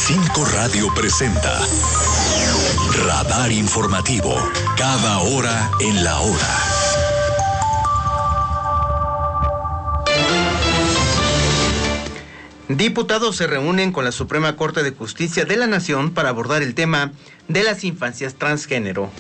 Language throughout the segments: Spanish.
5 Radio presenta Radar Informativo, cada hora en la hora. Diputados se reúnen con la Suprema Corte de Justicia de la Nación para abordar el tema de las infancias transgénero.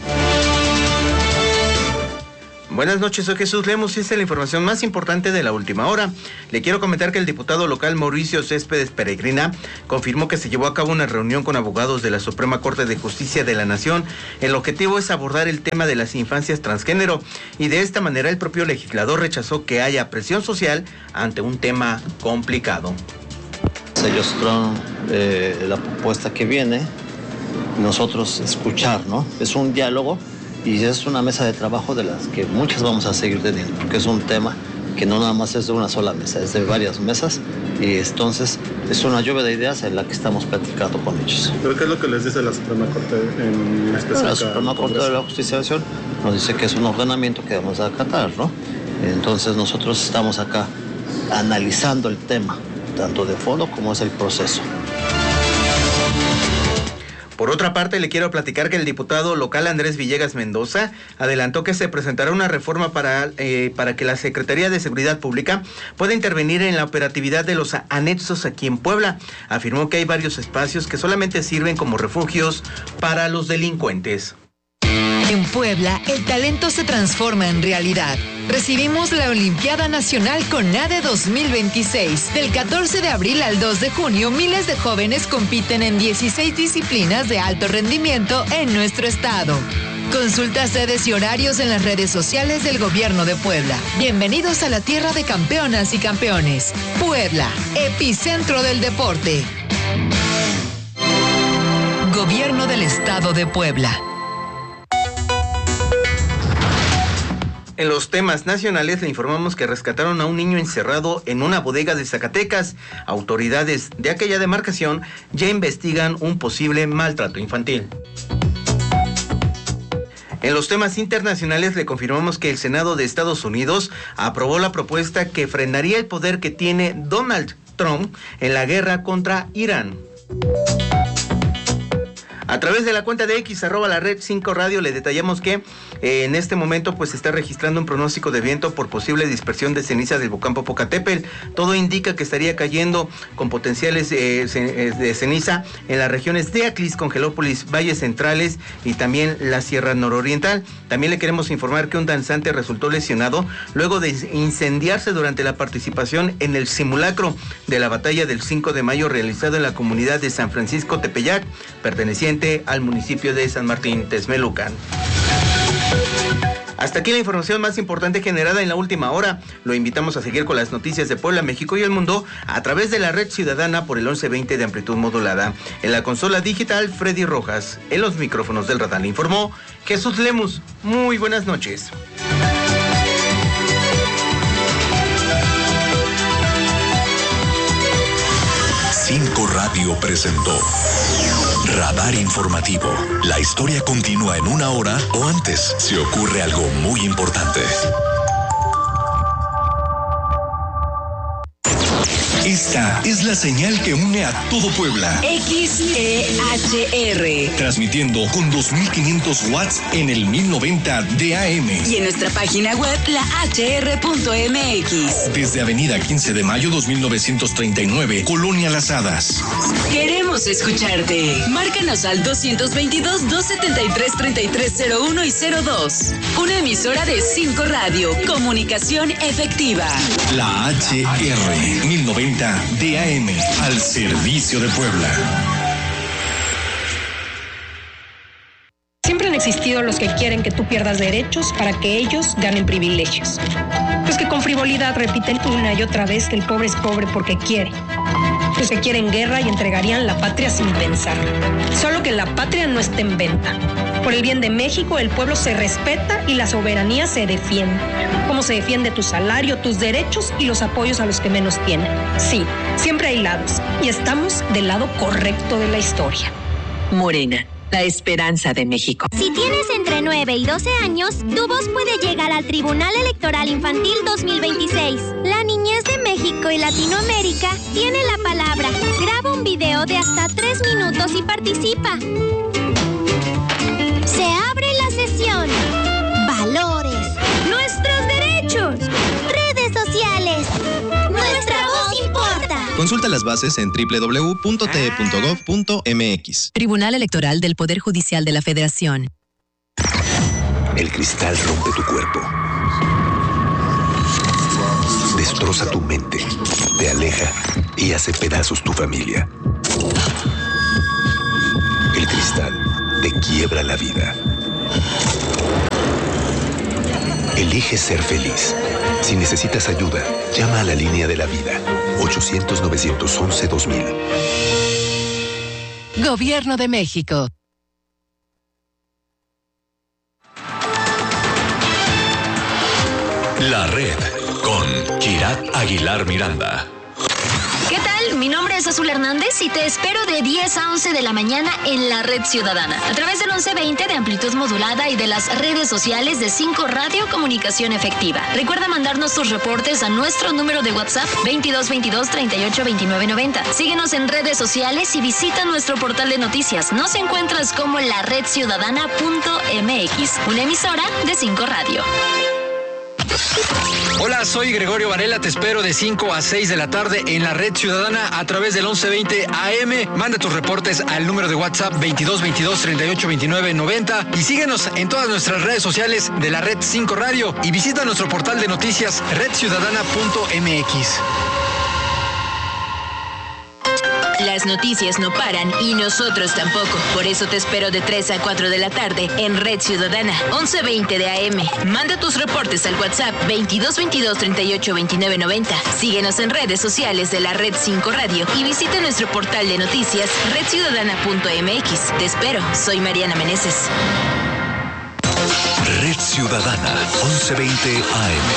Buenas noches, soy Jesús Lemos y esta es la información más importante de la última hora. Le quiero comentar que el diputado local Mauricio Céspedes Peregrina confirmó que se llevó a cabo una reunión con abogados de la Suprema Corte de Justicia de la Nación. El objetivo es abordar el tema de las infancias transgénero y de esta manera el propio legislador rechazó que haya presión social ante un tema complicado. Ellos traen la propuesta que viene, nosotros escuchar, ¿no? Es un diálogo y es una mesa de trabajo de las que muchas vamos a seguir teniendo, porque es un tema que no nada más es de una sola mesa, es de varias mesas y entonces es una lluvia de ideas en la que estamos platicando con ellos. ¿Pero qué es lo que les dice la Suprema Corte en especial? La Suprema Corte de la Justicia de la Nación nos dice que es un ordenamiento que vamos a acatar, ¿no? Entonces nosotros estamos acá analizando el tema, tanto de fondo como es el proceso. Por otra parte, le quiero platicar que el diputado local Andrés Villegas Mendoza adelantó que se presentará una reforma para que la Secretaría de Seguridad Pública pueda intervenir en la operatividad de los anexos aquí en Puebla. Afirmó que hay varios espacios que solamente sirven como refugios para los delincuentes. En Puebla, el talento se transforma en realidad. Recibimos la Olimpiada Nacional CONADE 2026. Del 14 de abril al 2 de junio, miles de jóvenes compiten en 16 disciplinas de alto rendimiento en nuestro estado. Consulta sedes y horarios en las redes sociales del Gobierno de Puebla. Bienvenidos a la tierra de campeonas y campeones. Puebla, epicentro del deporte. Gobierno del Estado de Puebla. En los temas nacionales le informamos que rescataron a un niño encerrado en una bodega de Zacatecas. Autoridades de aquella demarcación ya investigan un posible maltrato infantil. En los temas internacionales le confirmamos que el Senado de Estados Unidos aprobó la propuesta que frenaría el poder que tiene Donald Trump en la guerra contra Irán. A través de la cuenta de X, @lared5radio, le detallamos que en este momento pues se está registrando un pronóstico de viento por posible dispersión de ceniza del volcán Popocatépetl. Todo indica que estaría cayendo con potenciales de ceniza en las regiones de Atlisco, Congelópolis, Valles Centrales y también la Sierra Nororiental. También le queremos informar que un danzante resultó lesionado luego de incendiarse durante la participación en el simulacro de la batalla del 5 de mayo realizado en la comunidad de San Francisco Tepeyac, perteneciente al municipio de San Martín Texmelucan. Hasta aquí la información más importante generada en la última hora. Lo invitamos a seguir con las noticias de Puebla, México y el mundo a través de la red ciudadana por el 1120 de amplitud modulada. En la consola digital, Freddy Rojas. En los micrófonos del radar le informó Jesús Lemus. Muy buenas noches. Cinco Radio presentó Radar Informativo. La historia continúa en una hora o antes si ocurre algo muy importante. Esta es la señal que une a todo Puebla. XEHR. Transmitiendo con 2500 watts en el 1090 de AM. Y en nuestra página web, lahr.mx. Desde Avenida 15 de Mayo 2939, Colonia Las Hadas. Queremos escucharte. Márcanos al 222-273-3301 y 02. Una emisora de 5 Radio. Comunicación efectiva. La HR 1090 DAM, al servicio de Puebla. Siempre han existido los que quieren que tú pierdas derechos para que ellos ganen privilegios. Los que con frivolidad repiten una y otra vez que el pobre es pobre porque quiere. Los que quieren guerra y entregarían la patria sin pensar. Solo que la patria no está en venta. Por el bien de México, el pueblo se respeta y la soberanía se defiende. Como se defiende tu salario, tus derechos y los apoyos a los que menos tienen. Sí, siempre hay lados. Y estamos del lado correcto de la historia. Morena, la esperanza de México. Si tienes entre 9 y 12 años, tu voz puede llegar al Tribunal Electoral Infantil 2026. La niñez de México y Latinoamérica tiene la palabra. Graba un un video de hasta 3 minutos y participa. Se abre la sesión. Valores. ¡Nuestros derechos! Redes sociales. Nuestra voz importa. Consulta las bases en www.te.gov.mx. Tribunal Electoral del Poder Judicial de la Federación. El cristal rompe tu cuerpo. Destroza tu mente, te aleja y hace pedazos tu familia. El cristal te quiebra la vida. Elige ser feliz. Si necesitas ayuda, llama a la línea de la vida. 800-911-2000. Gobierno de México. La Red con Kirat Aguilar Miranda. ¿Qué tal? Mi nombre es Azul Hernández y te espero de 10 a 11 de la mañana en la Red Ciudadana, a través del 1120 de amplitud modulada y de las redes sociales de 5 Radio Comunicación Efectiva. Recuerda mandarnos tus reportes a nuestro número de WhatsApp 2222-382990. Síguenos en redes sociales y visita nuestro portal de noticias. Nos encuentras como laredciudadana.mx, una emisora de 5 Radio. Hola, soy Gregorio Varela, te espero de 5 a 6 de la tarde en la Red Ciudadana a través del 1120 AM. Manda tus reportes al número de WhatsApp 2222-382990 y síguenos en todas nuestras redes sociales de la Red 5 Radio y visita nuestro portal de noticias redciudadana.mx. Las noticias no paran y nosotros tampoco. Por eso te espero de 3 a 4 de la tarde en Red Ciudadana, 1120 de AM. Manda tus reportes al WhatsApp 2222-382990. Síguenos en redes sociales de la Red 5 Radio y visita nuestro portal de noticias redciudadana.mx. Te espero, soy Mariana Meneses. Red Ciudadana, 1120 AM.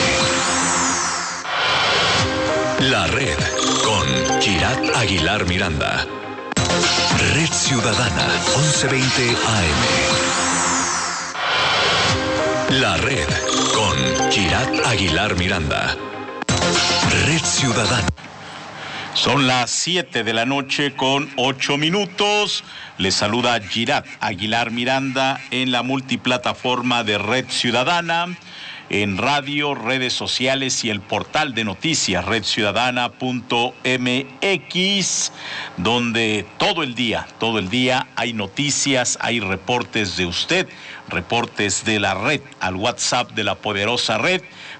La Red con Kirat Aguilar Miranda. Red Ciudadana, 1120 AM. La Red con Kirat Aguilar Miranda. Red Ciudadana. Son las 7 de la noche con 8 minutos. Les saluda Kirat Aguilar Miranda en la multiplataforma de Red Ciudadana, en radio, redes sociales y el portal de noticias redciudadana.mx, donde todo el día hay noticias, hay reportes de usted, reportes de la red, al WhatsApp de la poderosa red,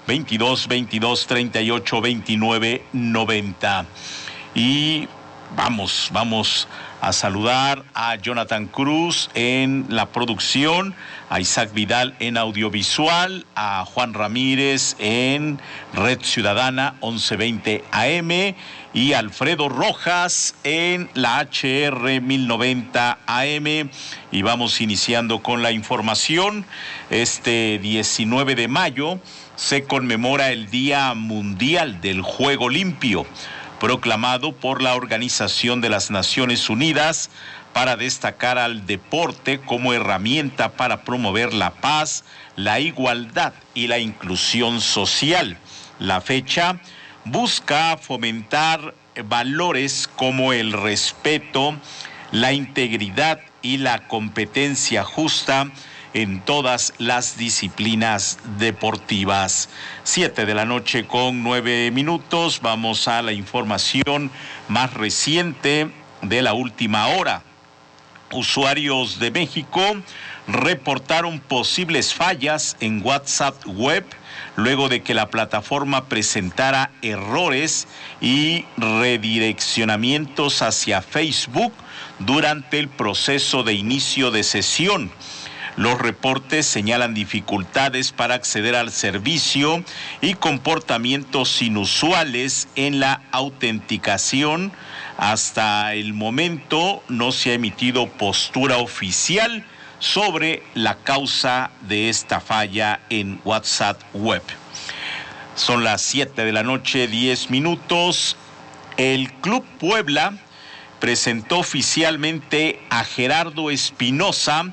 2222-382990. Y vamos a saludar a Jonathan Cruz en la producción, a Isaac Vidal en audiovisual, a Juan Ramírez en Red Ciudadana 1120 AM y Alfredo Rojas en la HR 1090 AM. Y vamos iniciando con la información. Este 19 de mayo se conmemora el Día Mundial del Juego Limpio, proclamado por la Organización de las Naciones Unidas para destacar al deporte como herramienta para promover la paz, la igualdad y la inclusión social. La fecha busca fomentar valores como el respeto, la integridad y la competencia justa en todas las disciplinas deportivas. 7 de la noche con 9 minutos. Vamos a la información más reciente de la última hora. Usuarios de México reportaron posibles fallas en WhatsApp Web luego de que la plataforma presentara errores y redireccionamientos hacia Facebook durante el proceso de inicio de sesión. Los reportes señalan dificultades para acceder al servicio y comportamientos inusuales en la autenticación. Hasta el momento no se ha emitido postura oficial sobre la causa de esta falla en WhatsApp Web. Son las 7 de la noche, 10 minutos. El Club Puebla presentó oficialmente a Gerardo Espinosa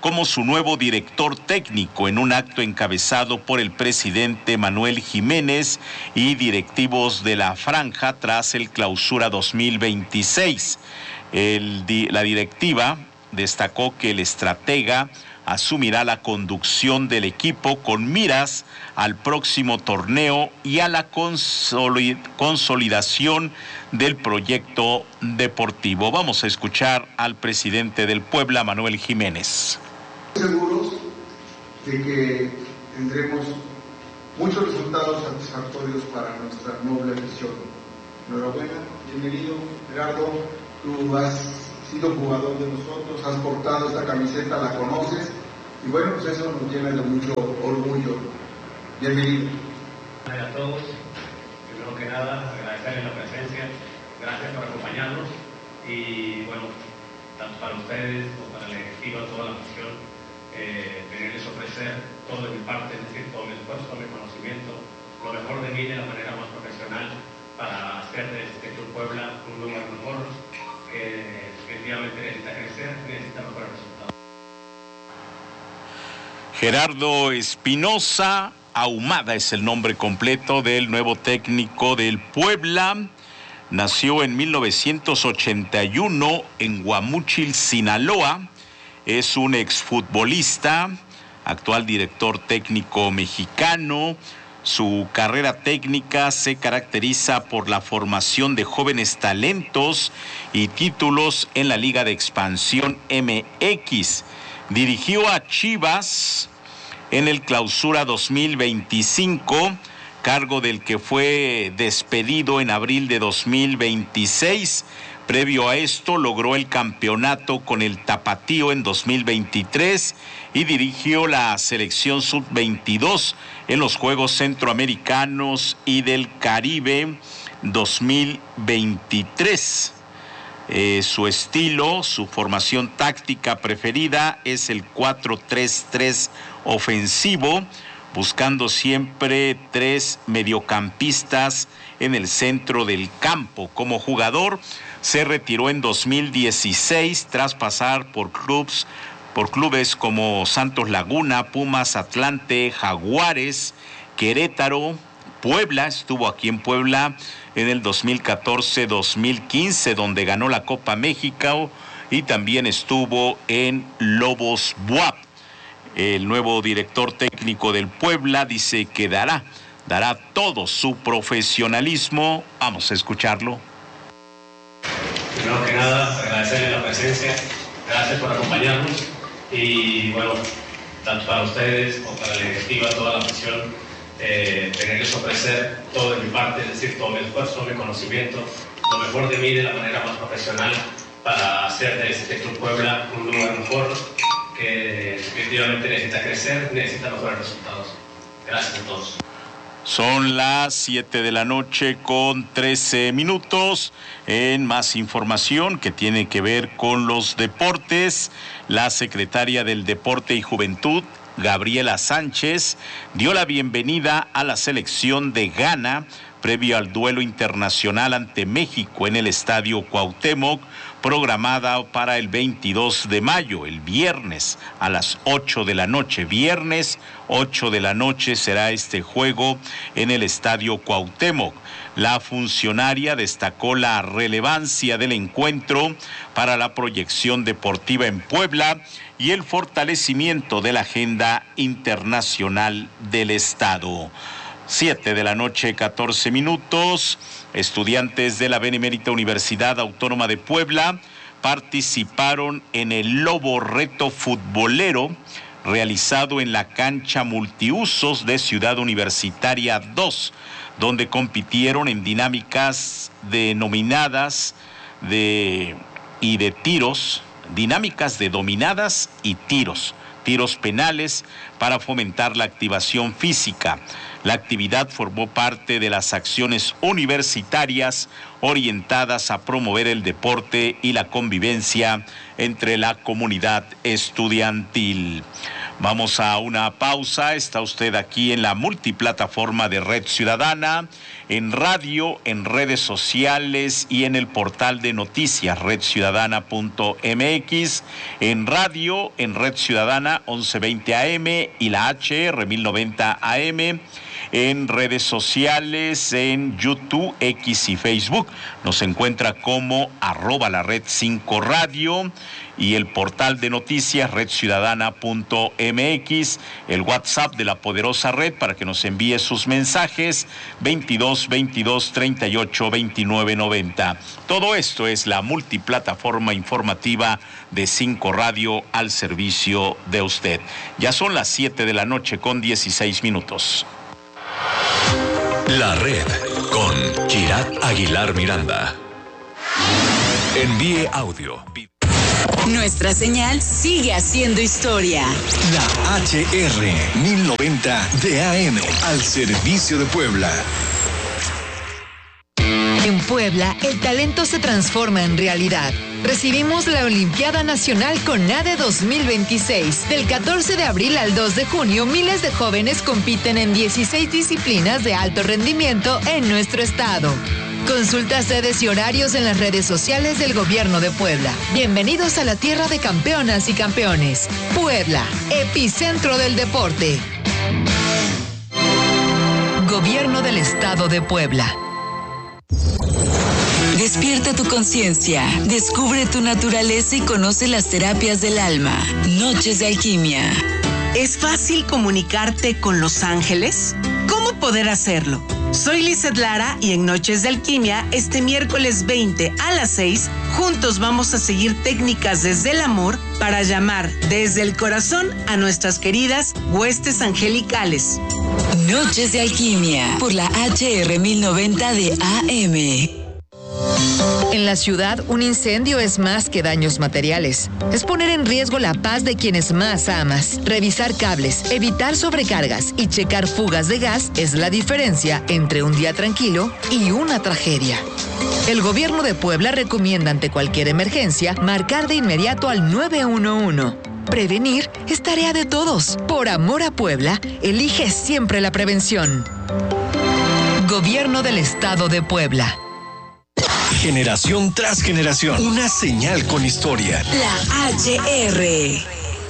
como su nuevo director técnico en un acto encabezado por el presidente Manuel Jiménez y directivos de la franja tras el Clausura 2026. La directiva destacó que el estratega asumirá la conducción del equipo con miras al próximo torneo y a la consolidación del proyecto deportivo. Vamos a escuchar al presidente del Puebla, Manuel Jiménez. Seguros de que tendremos muchos resultados satisfactorios para nuestra noble afición. Enhorabuena, bienvenido, Gerardo. Tú has sido jugador de nosotros, has portado esta camiseta, la conoces, y bueno, pues eso nos llena de mucho orgullo. Bienvenido. A todos, primero que nada, agradecerles la presencia, gracias por acompañarnos, y bueno, tanto para ustedes como para el ejecutivo, toda la afición, venirles a ofrecer todo de mi parte, es decir, todo mi esfuerzo, todo mi conocimiento, lo mejor de mí de la manera más profesional para hacer de este Club Puebla un lugar mejor, que definitivamente necesita crecer, necesita mejores resultados. Gerardo Espinosa Ahumada es el nombre completo del nuevo técnico del Puebla. Nació en 1981 en Guamúchil, Sinaloa. Es un exfutbolista, actual director técnico mexicano. Su carrera técnica se caracteriza por la formación de jóvenes talentos y títulos en la Liga de Expansión MX. Dirigió a Chivas en el Clausura 2025, cargo del que fue despedido en abril de 2026. Previo a esto, logró el campeonato con el Tapatío en 2023 y dirigió la selección sub-22 en los Juegos Centroamericanos y del Caribe 2023. Su estilo, su formación táctica preferida es el 4-3-3 ofensivo, buscando siempre 3 mediocampistas en el centro del campo. Como jugador, se retiró en 2016 tras pasar por clubes como Santos Laguna, Pumas, Atlante, Jaguares, Querétaro, Puebla. Estuvo aquí en Puebla en el 2014-2015, donde ganó la Copa México, y también estuvo en Lobos BUAP. El nuevo director técnico del Puebla dice que dará todo su profesionalismo. Vamos a escucharlo. Primero que nada, agradecerles la presencia, gracias por acompañarnos, y bueno, tanto para ustedes como para la directiva, toda la afición, tenerles ofrecer todo de mi parte, es decir, todo mi esfuerzo, mi conocimiento, lo mejor de mí de la manera más profesional para hacer de este Club Puebla un lugar mejor, que definitivamente necesita crecer, necesita mejores resultados. Gracias a todos. Son las 7 de la noche con 13 minutos. En más información que tiene que ver con los deportes, la secretaria del Deporte y Juventud, Gabriela Sánchez, dio la bienvenida a la selección de Ghana previo al duelo internacional ante México en el Estadio Cuauhtémoc, programada para el 22 de mayo, el viernes a las 8 de la noche. Viernes 8 de la noche será este juego en el Estadio Cuauhtémoc. La funcionaria destacó la relevancia del encuentro para la proyección deportiva en Puebla y el fortalecimiento de la agenda internacional del Estado. 7 de la noche, 14 minutos. Estudiantes de la Benemérita Universidad Autónoma de Puebla participaron en el Lobo Reto Futbolero realizado en la cancha multiusos de Ciudad Universitaria 2, donde compitieron en dinámicas denominadas de tiros, dinámicas de dominadas y tiros penales para fomentar la activación física. La actividad formó parte de las acciones universitarias orientadas a promover el deporte y la convivencia entre la comunidad estudiantil. Vamos a una pausa. Está usted aquí en la multiplataforma de Red Ciudadana, en radio, en redes sociales y en el portal de noticias redciudadana.mx, en radio, en Red Ciudadana 1120 AM y la HR 1090 AM, en redes sociales, en YouTube, X y Facebook. Nos encuentra como @lared5radio y el portal de noticias redciudadana.mx, el WhatsApp de la poderosa red para que nos envíe sus mensajes 22 22 38 29 90. Todo esto es la multiplataforma informativa de 5 Radio al servicio de usted. Ya son las 7 de la noche con 16 minutos. La red con Kirat Aguilar Miranda. Envíe audio. Nuestra señal sigue haciendo historia. La HR 1090 de AM al servicio de Puebla. En Puebla, el talento se transforma en realidad. Recibimos la Olimpiada Nacional CONADE 2026. Del 14 de abril al 2 de junio, miles de jóvenes compiten en 16 disciplinas de alto rendimiento en nuestro estado. Consulta sedes y horarios en las redes sociales del Gobierno de Puebla. Bienvenidos a la tierra de campeonas y campeones. Puebla, epicentro del deporte. Gobierno del Estado de Puebla. Despierta tu conciencia, descubre tu naturaleza y conoce las terapias del alma. Noches de Alquimia. ¿Es fácil comunicarte con los ángeles? ¿Cómo poder hacerlo? Soy Lizeth Lara y en Noches de Alquimia, este miércoles 20 a las 6, juntos vamos a seguir técnicas desde el amor para llamar desde el corazón a nuestras queridas huestes angelicales. Noches de Alquimia por la HR 1090 de AM. En la ciudad, un incendio es más que daños materiales. Es poner en riesgo la paz de quienes más amas. Revisar cables, evitar sobrecargas y checar fugas de gas es la diferencia entre un día tranquilo y una tragedia. El Gobierno de Puebla recomienda ante cualquier emergencia marcar de inmediato al 911. Prevenir es tarea de todos. Por amor a Puebla, elige siempre la prevención. Gobierno del Estado de Puebla. Generación tras generación, una señal con historia. La HR.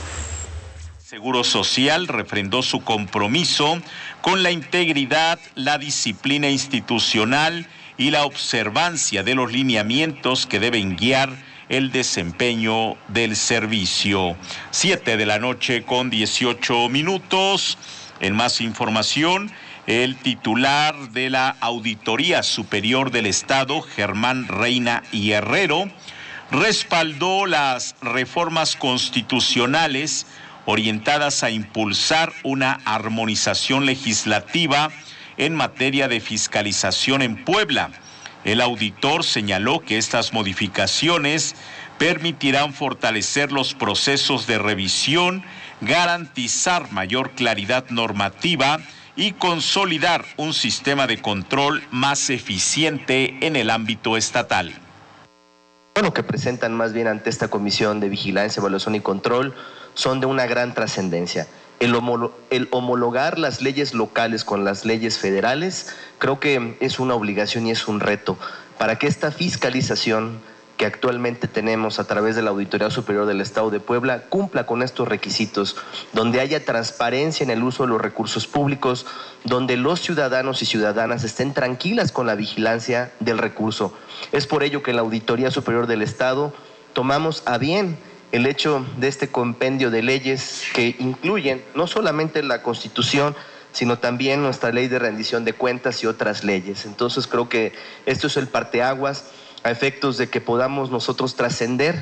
Seguro Social refrendó su compromiso con la integridad, la disciplina institucional y la observancia de los lineamientos que deben guiar el desempeño del servicio. 7 de la noche con 18 minutos. En más información, el titular de la Auditoría Superior del Estado, Germán Reina y Herrero, respaldó las reformas constitucionales orientadas a impulsar una armonización legislativa en materia de fiscalización en Puebla. El auditor señaló que estas modificaciones permitirán fortalecer los procesos de revisión, garantizar mayor claridad normativa y consolidar un sistema de control más eficiente en el ámbito estatal. Bueno, que presentan más bien ante esta Comisión de Vigilancia, Evaluación y Control son de una gran trascendencia. El homologar las leyes locales con las leyes federales creo que es una obligación y es un reto para que esta fiscalización que actualmente tenemos a través de la Auditoría Superior del Estado de Puebla cumpla con estos requisitos, donde haya transparencia en el uso de los recursos públicos, donde los ciudadanos y ciudadanas estén tranquilas con la vigilancia del recurso. Es por ello que en la Auditoría Superior del Estado tomamos a bien el hecho de este compendio de leyes que incluyen no solamente la Constitución, sino también nuestra ley de rendición de cuentas y otras leyes. Entonces creo que esto es el parteaguas a efectos de que podamos nosotros trascender.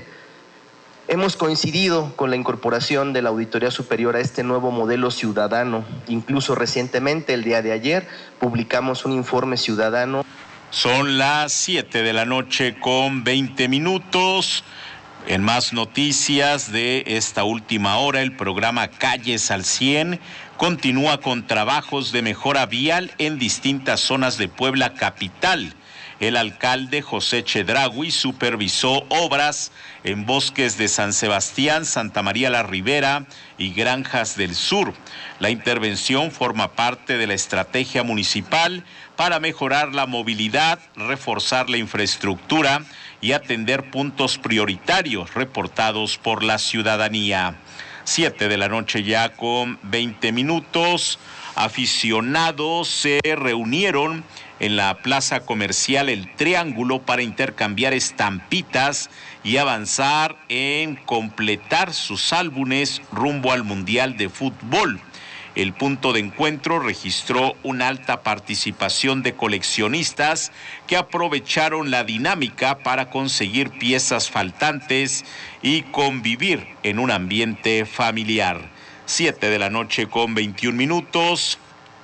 Hemos coincidido con la incorporación de la Auditoría Superior a este nuevo modelo ciudadano. Incluso recientemente, el día de ayer, publicamos un informe ciudadano. Son las 7 de la noche con 20 minutos. En más noticias de esta última hora, el programa Calles al 100 continúa con trabajos de mejora vial en distintas zonas de Puebla capital. el alcalde José Chedraui supervisó obras en bosques de San Sebastián, Santa María la Ribera y Granjas del Sur. La intervención forma parte de la estrategia municipal para mejorar la movilidad, reforzar la infraestructura y atender puntos prioritarios reportados por la ciudadanía. 7 de la noche ya con 20 minutos. Aficionados se reunieron en la plaza comercial El Triángulo para intercambiar estampitas y avanzar en completar sus álbumes rumbo al Mundial de Fútbol. El punto de encuentro registró una alta participación de coleccionistas que aprovecharon la dinámica para conseguir piezas faltantes y convivir en un ambiente familiar. 7 de la noche con 21 minutos.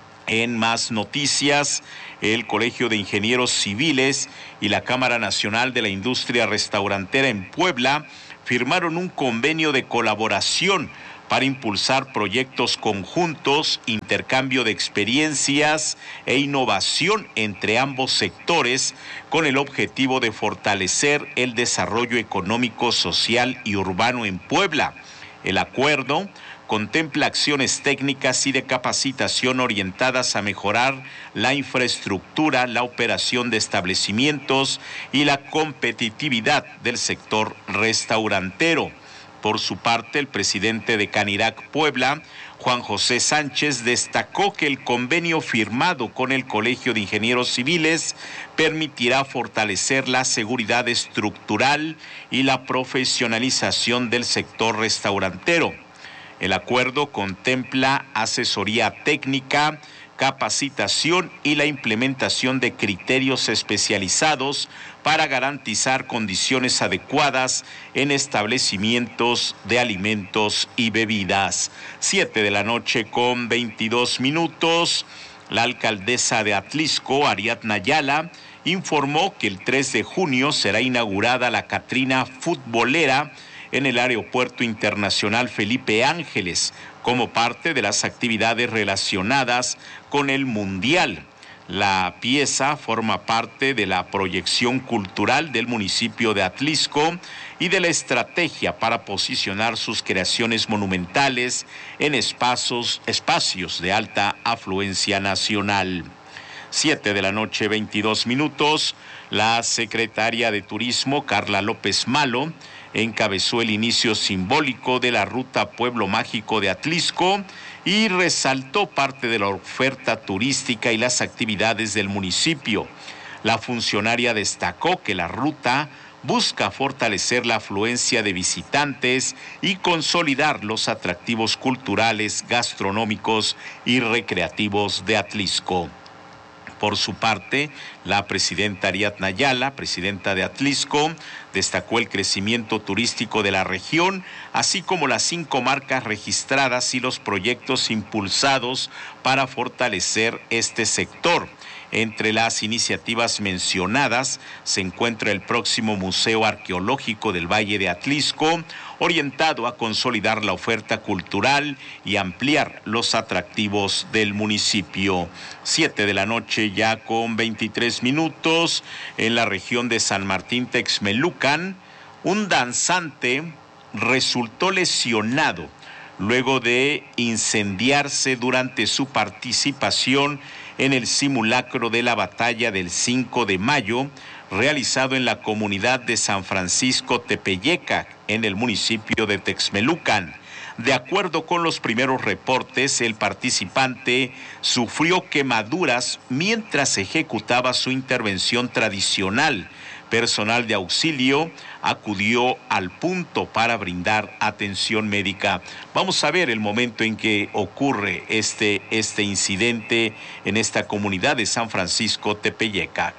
En más noticias, el Colegio de Ingenieros Civiles y la Cámara Nacional de la Industria Restaurantera en Puebla firmaron un convenio de colaboración para impulsar proyectos conjuntos, intercambio de experiencias e innovación entre ambos sectores, con el objetivo de fortalecer el desarrollo económico, social y urbano en Puebla. El acuerdo contempla acciones técnicas y de capacitación orientadas a mejorar la infraestructura, la operación de establecimientos y la competitividad del sector restaurantero. Por su parte, el presidente de Canirac Puebla, Juan José Sánchez, destacó que el convenio firmado con el Colegio de Ingenieros Civiles permitirá fortalecer la seguridad estructural y la profesionalización del sector restaurantero. El acuerdo contempla asesoría técnica, capacitación y la implementación de criterios especializados para garantizar condiciones adecuadas en establecimientos de alimentos y bebidas. 7 de la noche con 22 minutos. La alcaldesa de Atlixco, Ariadna Ayala, informó que el 3 de junio será inaugurada la Catrina Futbolera en el Aeropuerto Internacional Felipe Ángeles, como parte de las actividades relacionadas con el Mundial. La pieza forma parte de la proyección cultural del municipio de Atlixco y de la estrategia para posicionar sus creaciones monumentales en espacios de alta afluencia nacional. 7 de la noche, 22 minutos. La secretaria de Turismo, Carla López Malo, encabezó el inicio simbólico de la Ruta Pueblo Mágico de Atlixco y resaltó parte de la oferta turística y las actividades del municipio. La funcionaria destacó que la ruta busca fortalecer la afluencia de visitantes y consolidar los atractivos culturales, gastronómicos y recreativos de Atlixco. Por su parte, la presidenta Ariadna Ayala, presidenta de Atlixco, destacó el crecimiento turístico de la región, así como las 5 marcas registradas y los proyectos impulsados para fortalecer este sector. Entre las iniciativas mencionadas se encuentra el próximo Museo Arqueológico del Valle de Atlixco, orientado a consolidar la oferta cultural y ampliar los atractivos del municipio. 7 de la noche ya con 23 minutos. En la región de San Martín Texmelucan, un danzante resultó lesionado luego de incendiarse durante su participación en el simulacro de la batalla del 5 de mayo, realizado en la comunidad de San Francisco Tepeyeca, en el municipio de Texmelucan. De acuerdo con los primeros reportes, el participante sufrió quemaduras mientras ejecutaba su intervención tradicional. Personal de auxilio acudió al punto para brindar atención médica. Vamos a ver el momento en que ocurre este incidente en esta comunidad de San Francisco Tepeyecac.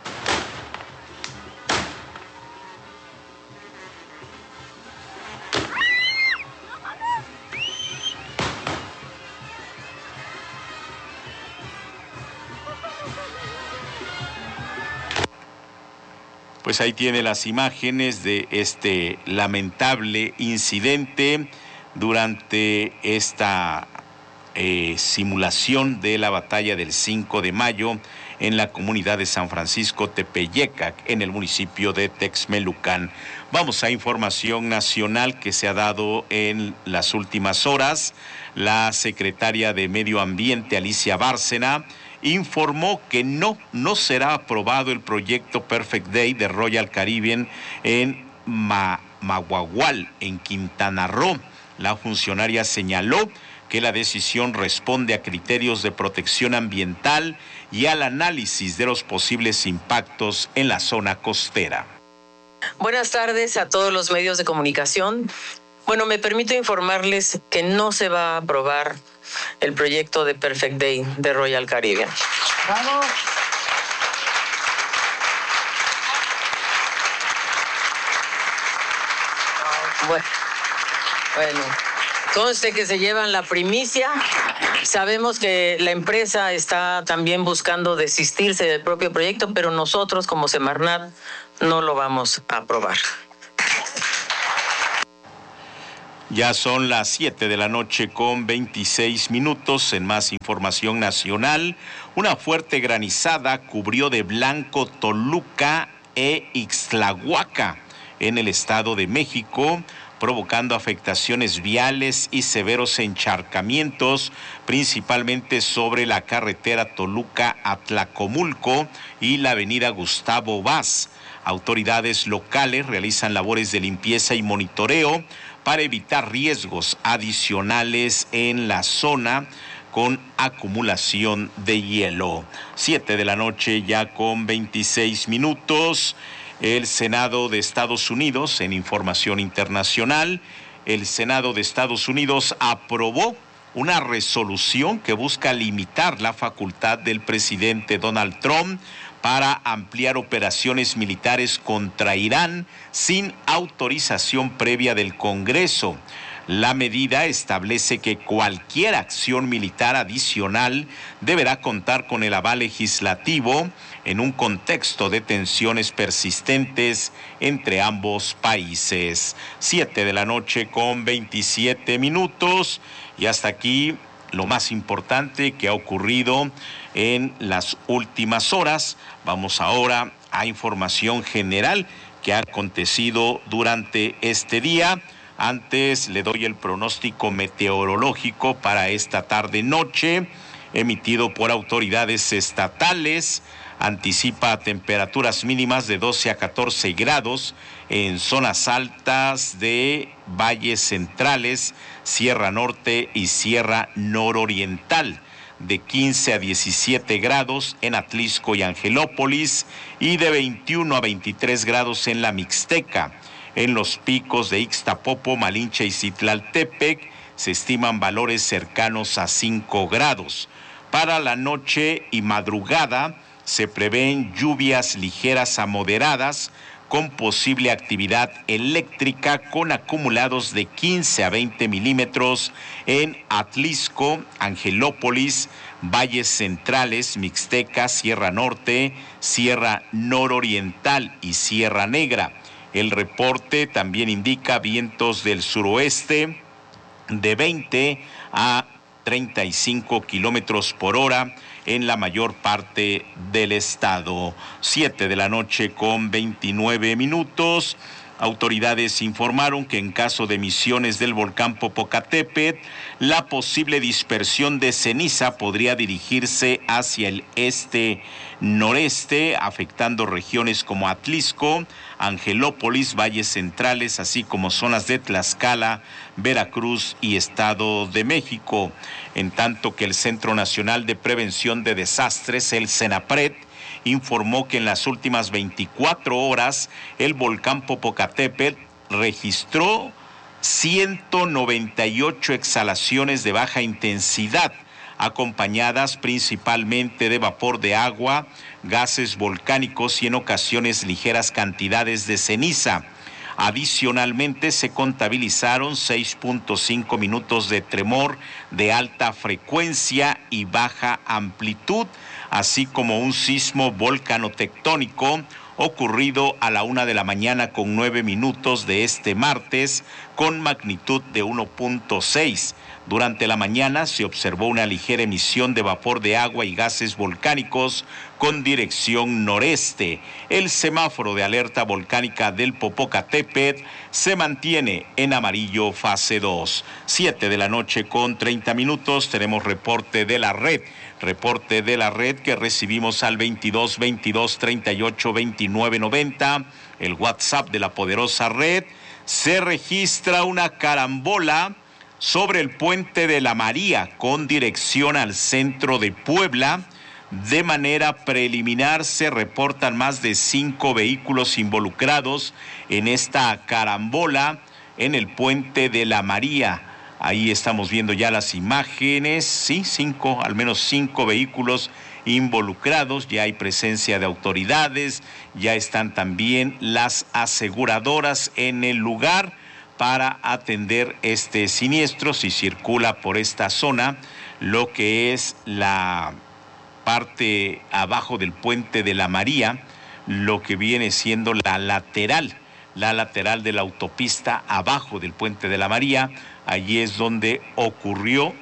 Pues ahí tiene las imágenes de este lamentable incidente durante esta simulación de la batalla del 5 de mayo en la comunidad de San Francisco Tepeyecac, en el municipio de Texmelucan. Vamos a información nacional que se ha dado en las últimas horas. La secretaria de Medio Ambiente, Alicia Bárcena, informó que no será aprobado el proyecto Perfect Day de Royal Caribbean en Maguagual, en Quintana Roo. La funcionaria señaló que la decisión responde a criterios de protección ambiental y al análisis de los posibles impactos en la zona costera. Buenas tardes a todos los medios de comunicación. Bueno, me permito informarles que no se va a aprobar el proyecto de Perfect Day de Royal Caribbean. ¡Bravo! Bueno, conste que se llevan la primicia. Sabemos que la empresa está también buscando desistirse del propio proyecto, pero nosotros como Semarnat no lo vamos a aprobar. Ya son las 7 de la noche con 26 minutos. En más información nacional, una fuerte granizada cubrió de blanco Toluca e Ixtlahuaca en el Estado de México, provocando afectaciones viales y severos encharcamientos, principalmente sobre la carretera Toluca a Tlacomulco y la avenida Gustavo Vaz. Autoridades locales realizan labores de limpieza y monitoreo para evitar riesgos adicionales en la zona con acumulación de hielo. 7 de la noche ya con 26 minutos. El Senado de Estados Unidos, en información internacional, el Senado de Estados Unidos aprobó una resolución que busca limitar la facultad del presidente Donald Trump para ampliar operaciones militares contra Irán sin autorización previa del Congreso. La medida establece que cualquier acción militar adicional deberá contar con el aval legislativo en un contexto de tensiones persistentes entre ambos países. 7 de la noche con 27 minutos y hasta aquí lo más importante que ha ocurrido en las últimas horas. Vamos ahora a información general que ha acontecido durante este día. Antes le doy el pronóstico meteorológico para esta tarde-noche, emitido por autoridades estatales. Anticipa temperaturas mínimas de 12 a 14 grados en zonas altas de valles centrales, Sierra Norte y Sierra Nororiental, de 15 a 17 grados en Atlixco y Angelópolis y de 21 a 23 grados en la Mixteca. En los picos de Ixtapopo, Malinche y Citlaltepec se estiman valores cercanos a 5 grados. Para la noche y madrugada se prevén lluvias ligeras a moderadas con posible actividad eléctrica con acumulados de 15 a 20 milímetros en Atlixco, Angelópolis, Valles Centrales, Mixteca, Sierra Norte, Sierra Nororiental y Sierra Negra. El reporte también indica vientos del suroeste de 20 a 35 kilómetros por hora en la mayor parte del estado. 7 de la noche con 29 minutos. Autoridades informaron que en caso de emisiones del volcán Popocatépetl, la posible dispersión de ceniza podría dirigirse hacia el este-noreste, afectando regiones como Atlixco, Angelópolis, Valles Centrales, así como zonas de Tlaxcala, Veracruz y Estado de México. En tanto que el Centro Nacional de Prevención de Desastres, el CENAPRED, informó que en las últimas 24 horas el volcán Popocatépetl registró 198 exhalaciones de baja intensidad, acompañadas principalmente de vapor de agua, gases volcánicos y en ocasiones ligeras cantidades de ceniza. Adicionalmente, se contabilizaron 6.5 minutos de tremor de alta frecuencia y baja amplitud, así como un sismo volcanotectónico ocurrido a la 1 de la mañana con 9 minutos de este martes, con magnitud de 1.6. Durante la mañana se observó una ligera emisión de vapor de agua y gases volcánicos con dirección noreste. El semáforo de alerta volcánica del Popocatépetl se mantiene en amarillo fase 2. 7 de la noche con 30 minutos. Tenemos reporte de la red. Reporte de la red que recibimos al 22 22 38 29 90. El WhatsApp de la poderosa red. Se registra una carambola sobre el puente de la María con dirección al centro de Puebla. De manera preliminar se reportan más de 5 vehículos involucrados en esta carambola en el puente de la María. Ahí estamos viendo ya las imágenes, sí, al menos 5 vehículos involucrados, ya hay presencia de autoridades, ya están también las aseguradoras en el lugar para atender este siniestro. Si circula por esta zona, lo que es la parte abajo del puente de la María, lo que viene siendo la lateral de la autopista abajo del puente de la María, allí es donde ocurrió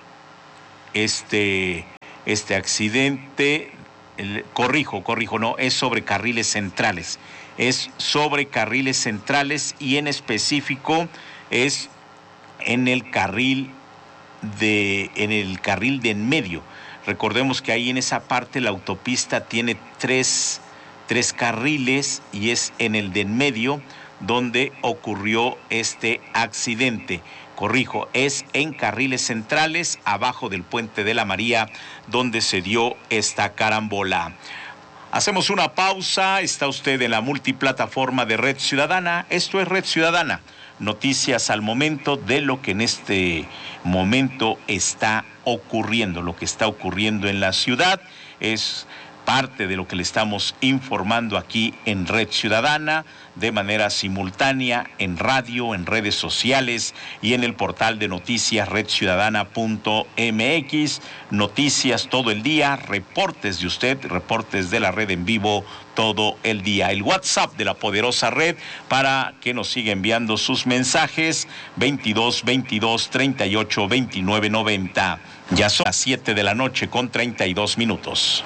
este accidente. Corrijo, no, es sobre carriles centrales. Es sobre carriles centrales y en específico es en el carril de en medio. Recordemos que ahí en esa parte la autopista tiene tres carriles y es en el de en medio donde ocurrió este accidente. Corrijo, es en carriles centrales, abajo del puente de la María, donde se dio esta carambola. Hacemos una pausa. Está usted en la multiplataforma de Red Ciudadana. Esto es Red Ciudadana. Noticias al momento de lo que en este momento está ocurriendo. Lo que está ocurriendo en la ciudad es parte de lo que le estamos informando aquí en Red Ciudadana, de manera simultánea, en radio, en redes sociales y en el portal de noticias redciudadana.mx. Noticias todo el día, reportes de usted, reportes de la red en vivo todo el día. El WhatsApp de la poderosa red para que nos siga enviando sus mensajes, 22 22 38 29 90. Ya son las 7 de la noche con 32 minutos.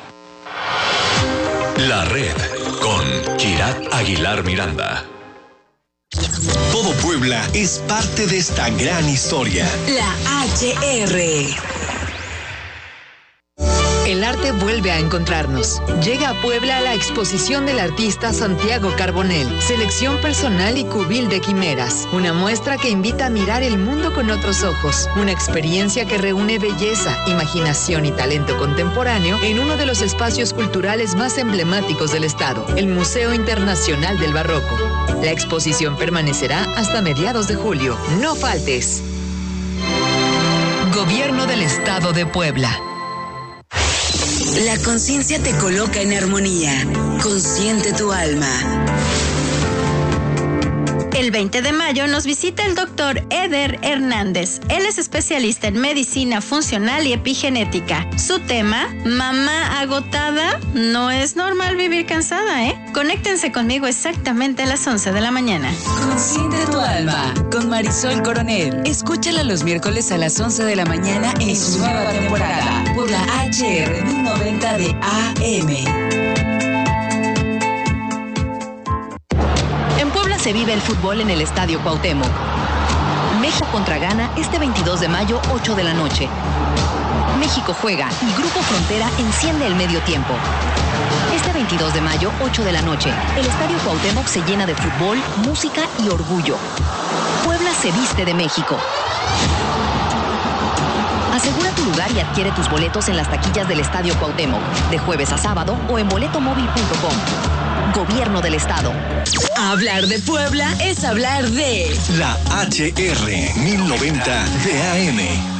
La red con Kirat Aguilar Miranda. Todo Puebla es parte de esta gran historia. La HR. El arte vuelve a encontrarnos. Llega a Puebla la exposición del artista Santiago Carbonell, selección personal y cubil de quimeras. Una muestra que invita a mirar el mundo con otros ojos. Una experiencia que reúne belleza, imaginación y talento contemporáneo en uno de los espacios culturales más emblemáticos del estado, el Museo Internacional del Barroco. La exposición permanecerá hasta mediados de julio. No faltes. Gobierno del Estado de Puebla. La conciencia te coloca en armonía. Consciente tu alma. El 20 de mayo nos visita el doctor Eder Hernández. Él es especialista en medicina funcional y epigenética. Su tema, mamá agotada, no es normal vivir cansada, ¿eh? Conéctense conmigo exactamente a las 11 de la mañana. Consciente tu alma, con Marisol Coronel. Escúchala los miércoles a las 11 de la mañana en su nueva temporada, por la HR 1090 de AM. Se vive el fútbol en el Estadio Cuauhtémoc. México contra Ghana este 22 de mayo, 8 de la noche. México juega y Grupo Frontera enciende el medio tiempo. Este 22 de mayo, 8 de la noche, el Estadio Cuauhtémoc se llena de fútbol, música y orgullo. Puebla se viste de México. Asegura tu lugar y adquiere tus boletos en las taquillas del Estadio Cuauhtémoc, de jueves a sábado o en boletomóvil.com. Gobierno del Estado. Hablar de Puebla es hablar de la HR 1090 de AM.